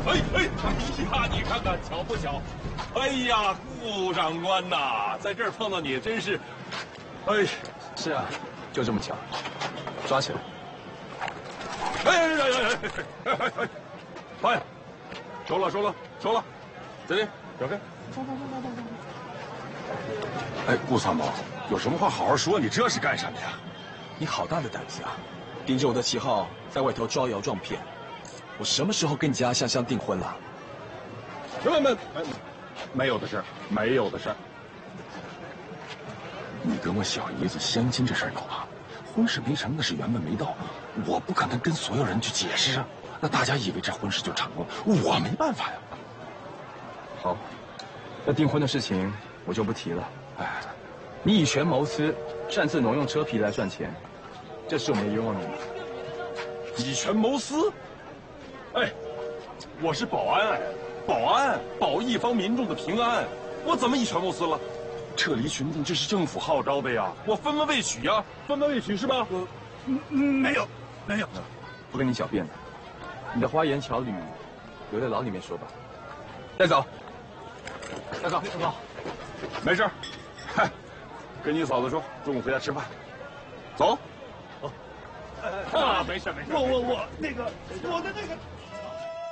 呀，你看看巧不巧？哎呀，顾长官呐，在这儿碰到你真是，哎， 是啊，就这么巧，抓起来。 哎，收了，这里让开。哎，顾参谋，有什么话好好说，你这是干什么呀？ 你好大的胆子啊！盯着我的旗号在外头招摇撞骗，我什么时候跟你家香香订婚了？ 没有的事，没有的事。你跟我小姨子相亲这事儿有吧？婚事没成，那是缘分没到，我不可能跟所有人去解释啊。那大家以为这婚事就成了，我没办法呀。 好，那订婚的事情我就不提了。哎，你以权谋私，擅自挪用车皮来赚钱，这是我们的冤枉你。 以权谋私？哎，我是保安，保一方民众的平安，我怎么以权谋私了？撤离群众，这是政府号召的呀，我分文未取呀，分文未取是吧？ 没有。 不跟你狡辩了，你的花言巧语，留在牢里面说吧。带走。 没事，嗨，跟你嫂子说，中午回家吃饭。走。没事。我的那个。